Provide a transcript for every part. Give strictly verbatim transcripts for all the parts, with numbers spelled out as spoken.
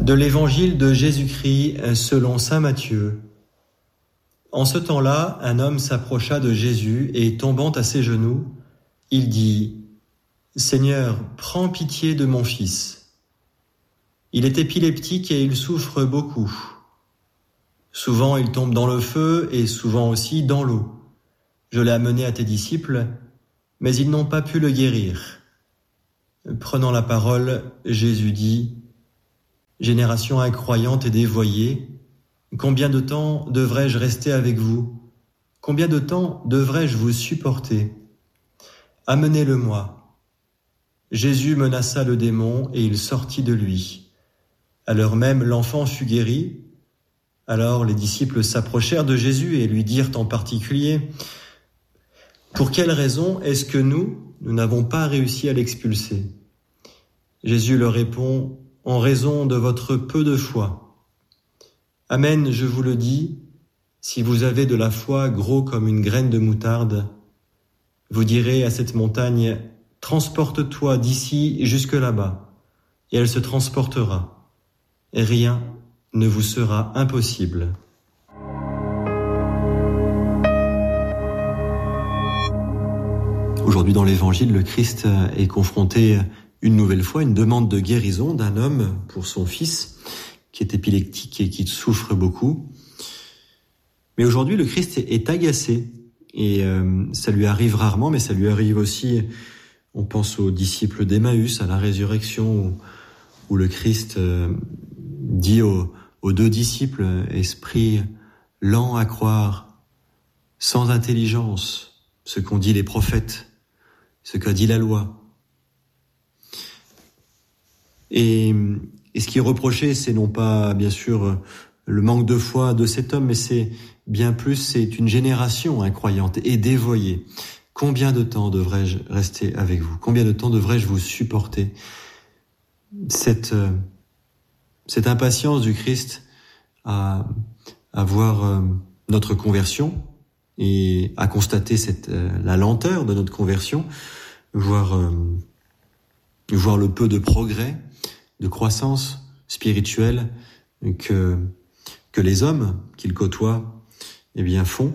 De l'Évangile de Jésus-Christ selon saint Matthieu. En ce temps-là, un homme s'approcha de Jésus et, tombant à ses genoux, il dit « Seigneur, prends pitié de mon fils. Il est épileptique et il souffre beaucoup. Souvent il tombe dans le feu et souvent aussi dans l'eau. Je l'ai amené à tes disciples, mais ils n'ont pas pu le guérir. » Prenant la parole, Jésus dit « Génération incroyante et dévoyée, combien de temps devrais-je rester avec vous? Combien de temps devrais-je vous supporter? Amenez-le-moi. » Jésus menaça le démon et il sortit de lui. À l'heure même, l'enfant fut guéri. Alors les disciples s'approchèrent de Jésus et lui dirent en particulier « Pour quelle raison est-ce que nous, nous n'avons pas réussi à l'expulser ?» Jésus leur répond « En raison de votre peu de foi. Amen, je vous le dis, si vous avez de la foi gros comme une graine de moutarde, vous direz à cette montagne « Transporte-toi d'ici jusque là-bas » et elle se transportera. Et rien ne vous sera impossible. Aujourd'hui dans l'Évangile, le Christ est confronté une nouvelle fois à une demande de guérison d'un homme pour son fils qui est épileptique et qui souffre beaucoup. Mais aujourd'hui, le Christ est agacé et euh, ça lui arrive rarement, mais ça lui arrive aussi, on pense aux disciples d'Emmaüs, à la résurrection, où, où le Christ euh, dit aux, aux deux disciples, esprit lent à croire, sans intelligence, ce qu'ont dit les prophètes, ce qu'a dit la loi. Et, et ce qui est reproché, c'est non pas, bien sûr, le manque de foi de cet homme, mais c'est bien plus, c'est une génération incroyante et dévoyée. Combien de temps devrais-je rester avec vous? Combien de temps devrais-je vous supporter? Cette, cette impatience du Christ à, à voir notre conversion et à constater cette, la lenteur de notre conversion, voir, voir le peu de progrès, de croissance spirituelle que, que les hommes qu'il côtoie, eh bien, font.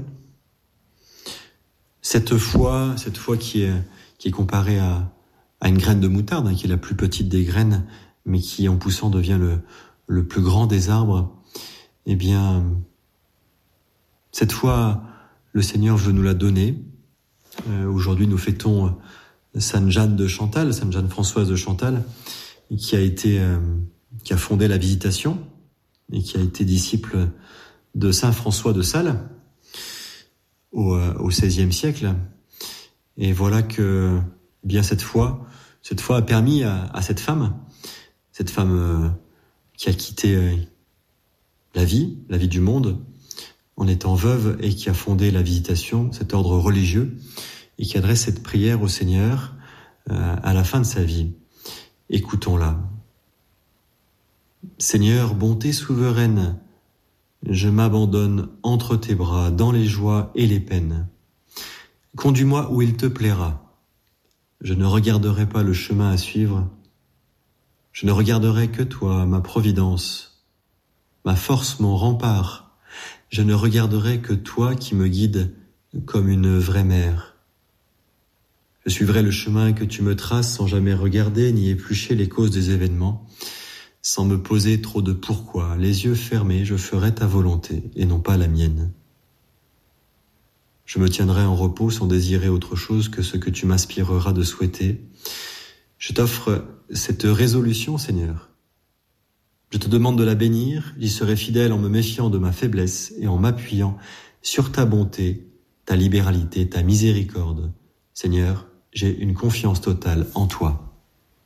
Cette foi, cette foi qui est, qui est comparée à, à une graine de moutarde, hein, qui est la plus petite des graines, mais qui, en poussant, devient le, le plus grand des arbres, eh bien, cette foi, le Seigneur veut nous la donner. Euh, aujourd'hui, nous fêtons Sainte Jeanne de Chantal, Sainte Jeanne Françoise de Chantal, qui a été, euh, qui a fondé la Visitation et qui a été disciple de Saint François de Sales au, euh, au seizième siècle. Et voilà que, eh bien, cette foi, cette foi a permis à, à cette femme, cette femme euh, qui a quitté euh, la vie, la vie du monde, en étant veuve et qui a fondé la Visitation, cet ordre religieux, et qui adresse cette prière au Seigneur euh, à la fin de sa vie. Écoutons-la. Seigneur, bonté souveraine, je m'abandonne entre tes bras dans les joies et les peines. Conduis-moi où il te plaira. Je ne regarderai pas le chemin à suivre. Je ne regarderai que toi, ma providence, ma force, mon rempart. Je ne regarderai que toi qui me guides comme une vraie mère. Je suivrai le chemin que tu me traces sans jamais regarder ni éplucher les causes des événements, sans me poser trop de pourquoi. Les yeux fermés, je ferai ta volonté et non pas la mienne. Je me tiendrai en repos sans désirer autre chose que ce que tu m'inspireras de souhaiter. Je t'offre cette résolution, Seigneur. Je te demande de la bénir, j'y serai fidèle en me méfiant de ma faiblesse et en m'appuyant sur ta bonté, ta libéralité, ta miséricorde. Seigneur, j'ai une confiance totale en toi.